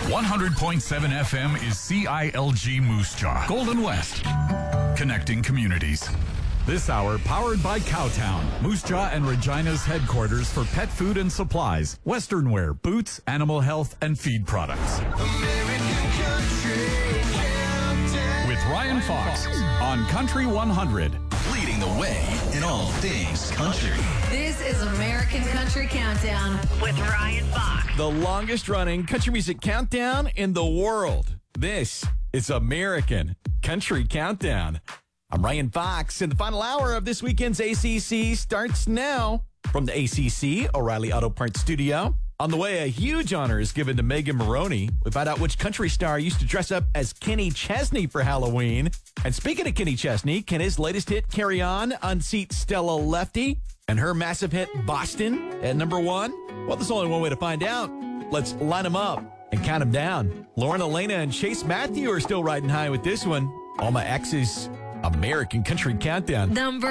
100.7 FM is CILG Moose Jaw, Golden West, connecting communities. This hour powered by Cowtown, Moose Jaw and Regina's headquarters for pet food and supplies, Western wear, boots, animal health, and feed products. With Ryan Fox on Country 100. Leading the way in all things country. This is American Country Countdown with Ryan Fox. The longest running country music countdown in the world. This is American Country Countdown. I'm Ryan Fox, and the final hour of this weekend's ACC starts now. From the ACC O'Reilly Auto Parts Studio. On the way, a huge honor is given to Megan Maroney. We find out which country star used to dress up as Kenny Chesney for Halloween. And speaking of Kenny Chesney, can his latest hit, Carry On, unseat Stella Lefty? And her massive hit, Boston, at number 1? Well, there's only one way to find out. Let's line them up and count them down. Lauren Elena and Chase Matthew are still riding high with this one. All my exes, American Country Countdown. Number